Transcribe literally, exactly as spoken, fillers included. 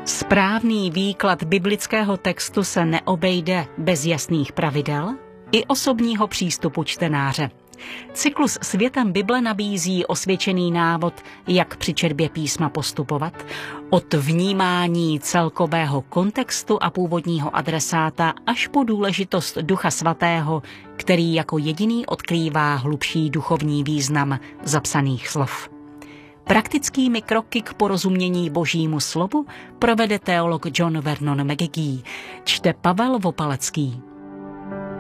Správný výklad biblického textu se neobejde bez jasných pravidel i osobního přístupu čtenáře. Cyklus Světem Bible nabízí osvědčený návod, jak při četbě písma postupovat, od vnímání celkového kontextu a původního adresáta až po důležitost Ducha Svatého, který jako jediný odkrývá hlubší duchovní význam zapsaných slov. Praktickými kroky k porozumění Božímu slovu provede teolog John Vernon McGee, čte Pavel Vopalecký.